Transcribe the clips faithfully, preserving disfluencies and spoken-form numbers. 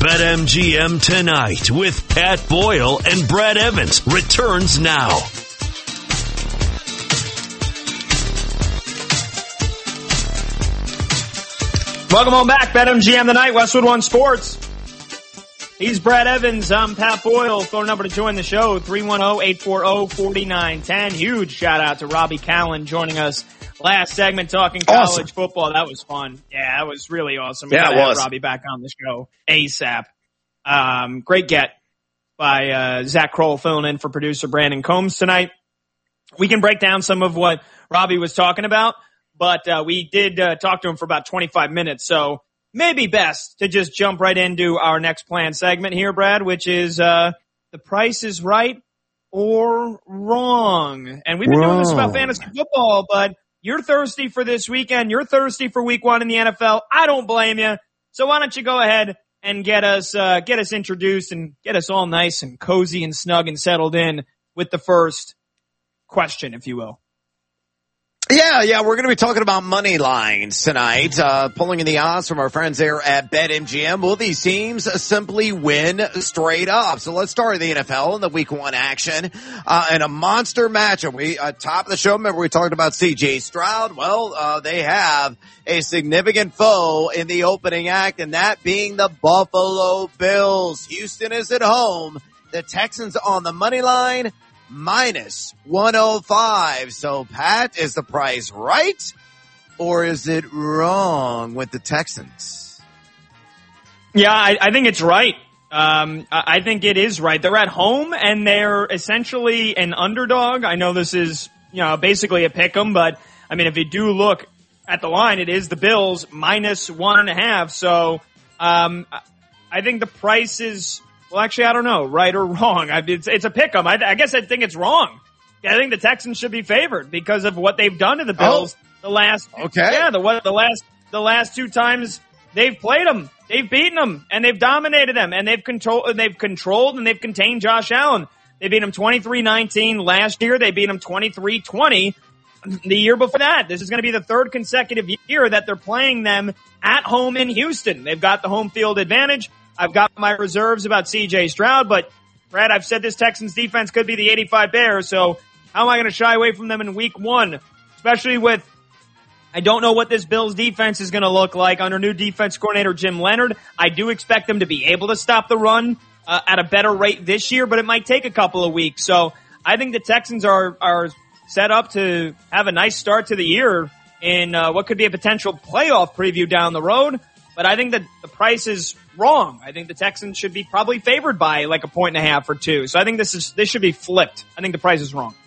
BetMGM Tonight with Pat Boyle and Brad Evans returns now. Welcome on back, BetMGM Tonight, Westwood One Sports. He's Brad Evans. I'm Pat Boyle. Phone number to join the show, three one zero, eight four zero, four nine one zero. Huge shout out to Robbie Callan joining us last segment talking college awesome. football. That was fun. Yeah, that was really awesome. We yeah, gotta it was. have Robbie back on the show ASAP. Um, great get by uh, Zach Kroll filling in for producer Brandon Combs tonight. We can break down some of what Robbie was talking about, but uh, we did uh, talk to him for about twenty-five minutes, so maybe best to just jump right into our next planned segment here, Brad, which is uh, The Price is Right or Wrong. And we've been wrong. doing this about fantasy football, but you're thirsty for this weekend. You're thirsty for week one in the N F L. I don't blame you. So why don't you go ahead and get us uh, get us introduced and get us all nice and cozy and snug and settled in with the first question, if you will. Yeah, yeah, we're going to be talking about money lines tonight, uh, pulling in the odds from our friends there at BetMGM. Will these teams simply win straight up? So let's start with the N F L in the week one action, uh, and a monster matchup. We, uh, top of the show, remember we talked about C J Stroud? Well, uh, they have a significant foe in the opening act, and that being the Buffalo Bills. Houston is at home. The Texans on the money line. Minus one oh five. So, Pat, is the price right or is it wrong with the Texans? Yeah, I, I think it's right. Um, I think it is right. They're at home and they're essentially an underdog. I know this is, you know, basically a pick 'em, but I mean, if you do look at the line, it is the Bills minus one and a half. So, um, I think the price is, well, actually, I don't know, right or wrong. I, it's, it's a pick 'em. I, I guess I think it's wrong. I think the Texans should be favored because of what they've done to the Bills oh, the last. Okay. Yeah, the what the last the last two times they've played them, they've beaten them, and they've dominated them, and they've controlled, they've controlled, and they've contained Josh Allen. They beat him twenty-three nineteen last year. They beat him twenty-three twenty the year before that. This is going to be the third consecutive year that they're playing them at home in Houston. They've got the home field advantage. I've got my reserves about C J Stroud, but Brad, I've said this Texans defense could be the eighty-five Bears, so how am I going to shy away from them in week one? Especially with, I don't know what this Bills defense is going to look like under new defense coordinator Jim Leonard. I do expect them to be able to stop the run uh, at a better rate this year, but it might take a couple of weeks. So I think the Texans are, are set up to have a nice start to the year in uh, what could be a potential playoff preview down the road. But I think that the price is wrong. I think the Texans should be probably favored by like a point and a half or two. So I think this is this should be flipped. I think the price is wrong.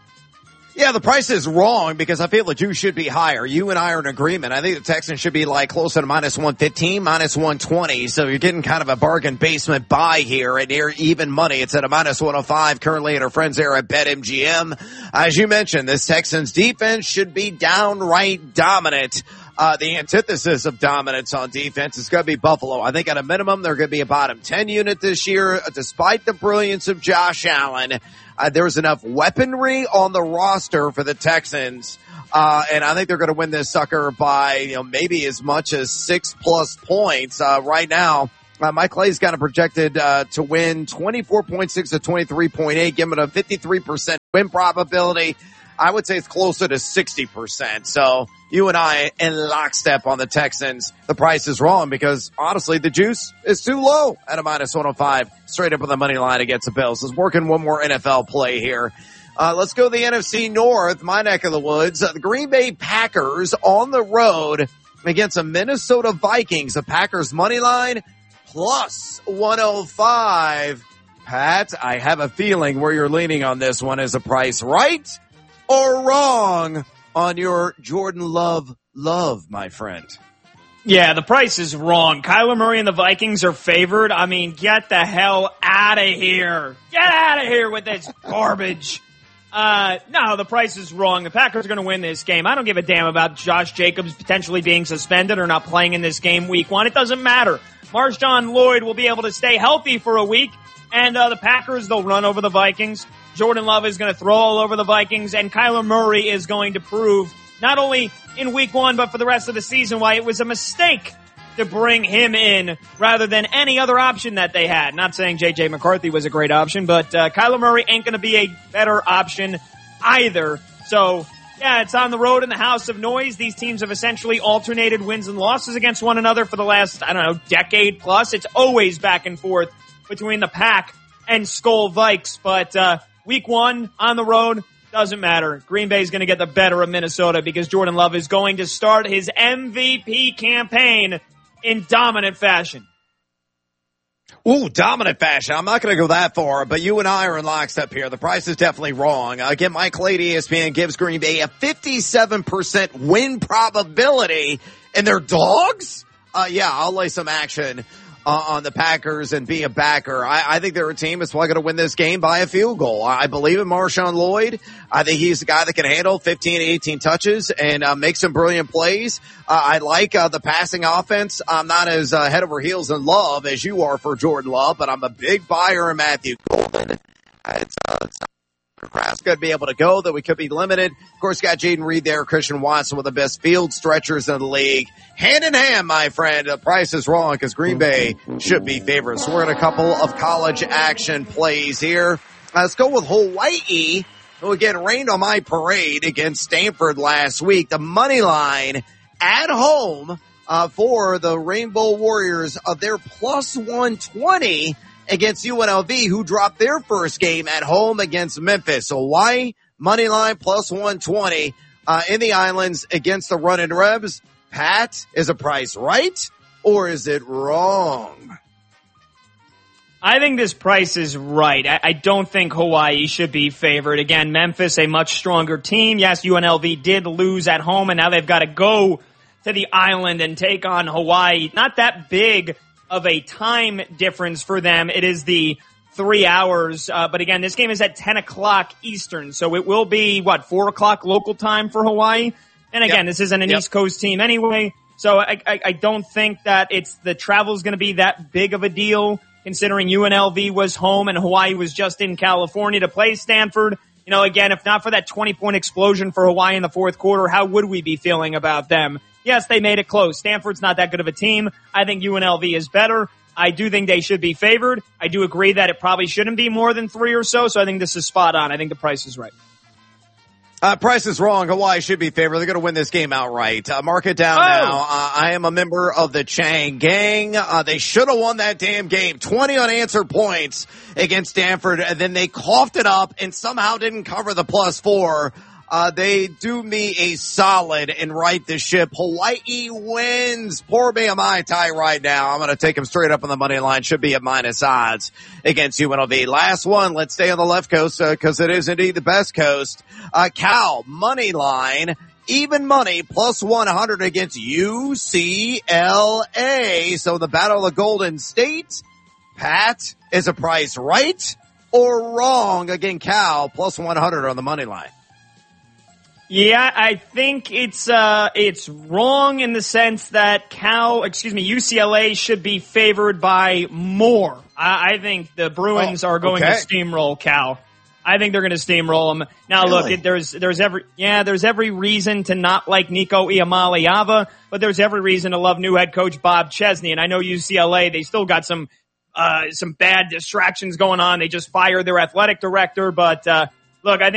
Yeah, the price is wrong because I feel the juice should be higher. You and I are in agreement. I think the Texans should be like closer to minus one fifteen, minus one twenty. So you're getting kind of a bargain basement buy here at near even money. It's at a minus one oh five currently at our friends there at BetMGM. As you mentioned, this Texans defense should be downright dominant. Uh, the antithesis of dominance on defense is going to be Buffalo. I think at a minimum, they're going to be a bottom ten unit this year, despite the brilliance of Josh Allen. Uh, there's enough weaponry on the roster for the Texans. Uh, and I think they're going to win this sucker by, you know, maybe as much as six plus points. Uh, right now, uh, Mike Clay's got it projected, uh, to win twenty-four point six to twenty-three point eight, give it a fifty-three percent win probability. I would say it's closer to sixty percent. So you and I in lockstep on the Texans. The price is wrong because honestly, the juice is too low at a minus one oh five straight up on the money line against the Bills. Let's work in one more N F L play here. Uh, let's go to the N F C North, my neck of the woods. Uh, the Green Bay Packers on the road against the Minnesota Vikings. The Packers money line plus one oh five. Pat, I have a feeling where you're leaning on this one. Is the price right or wrong on your Jordan Love love, my friend? Yeah, the price is wrong. Kyler Murray and the Vikings are favored. I mean, get the hell out of here. Get out of here with this garbage. Uh, no, the price is wrong. The Packers are going to win this game. I don't give a damn about Josh Jacobs potentially being suspended or not playing in this game week one. It doesn't matter. Marshawn Lloyd will be able to stay healthy for a week, and uh, the Packers, they'll run over the Vikings. Jordan Love is going to throw all over the Vikings, and Kyler Murray is going to prove not only in week one but for the rest of the season why it was a mistake to bring him in rather than any other option that they had. Not saying J J McCarthy was a great option, but uh, Kyler Murray ain't going to be a better option either. So, yeah, it's on the road in the House of Noise. These teams have essentially alternated wins and losses against one another for the last, I don't know, decade plus. It's always back and forth between the Pack and Skol Vikes. But uh, week one on the road, doesn't matter. Green Bay is going to get the better of Minnesota because Jordan Love is going to start his M V P campaign in dominant fashion. Ooh, dominant fashion. I'm not going to go that far, but you and I are in lockstep here. The price is definitely wrong. Again, Mike Lade, E S P N, gives Green Bay a fifty-seven percent win probability, and they're dogs? Uh, yeah, I'll lay some action uh, on the Packers and be a backer. I, I think they're a team that's probably going to win this game by a field goal. I believe in Marshawn Lloyd. I think he's the guy that can handle fifteen to eighteen touches and uh, make some brilliant plays. Uh, I like uh, the passing offense. I'm not as uh, head over heels in love as you are for Jordan Love, but I'm a big buyer in Matthew Golden. It's, uh, it's Nebraska could be able to go, that we could be limited. Of course, got Jaden Reed there, Christian Watson, one of the best field stretchers in the league. Hand in hand, my friend. The price is wrong because Green Bay should be favored. So we're in a couple of college action plays here. Uh, let's go with Hawaii, who again rained on my parade against Stanford last week. The money line at home uh, for the Rainbow Warriors of their plus one twenty against U N L V, who dropped their first game at home against Memphis. So Hawaii, money line plus one twenty uh, in the Islands against the Runnin' Rebs. Pat, is a price right or is it wrong? I think this price is right. I, I don't think Hawaii should be favored. Again, Memphis, a much stronger team. Yes, U N L V did lose at home, and now they've got to go to the island and take on Hawaii. Not that big of a time difference for them. It is the three hours. Uh, but again, this game is at ten o'clock Eastern, so it will be, what, four o'clock local time for Hawaii? And again, yep. This isn't an yep. East Coast team anyway, so I, I, I don't think that it's the travel's going to be that big of a deal, considering U N L V was home and Hawaii was just in California to play Stanford. You know, again, if not for that twenty-point explosion for Hawaii in the fourth quarter, how would we be feeling about them? Yes, they made it close. Stanford's not that good of a team. I think U N L V is better. I do think they should be favored. I do agree that it probably shouldn't be more than three or so, so I think this is spot on. I think the price is right. Uh, price is wrong. Hawaii should be favored. They're going to win this game outright. Uh, mark it down oh. now. Uh, I am a member of the Chang gang. Uh, they should have won that damn game. twenty unanswered points against Stanford, and then they coughed it up and somehow didn't cover the plus four. Uh, they do me a solid and right the ship. Hawaii wins. Pour me a Mai Tai right now. I'm going to take them straight up on the money line. Should be at minus odds against U N L V. Last one. Let's stay on the left coast because uh, it is indeed the best coast. Uh, Cal, money line, even money, plus one hundred against U C L A. So the Battle of Golden State. Pat, is a price right or wrong? Again, Cal, plus one hundred on the money line. Yeah, I think it's uh it's wrong in the sense that Cal, excuse me, U C L A should be favored by more. I, I think the Bruins oh, are going okay. to steamroll Cal. I think they're going to steamroll them. Now, really? look, it, there's there's every yeah, there's every reason to not like Nico Iamaleava, but there's every reason to love new head coach Bob Chesney. And I know U C L A, they still got some uh some bad distractions going on. They just fired their athletic director, but uh look, I think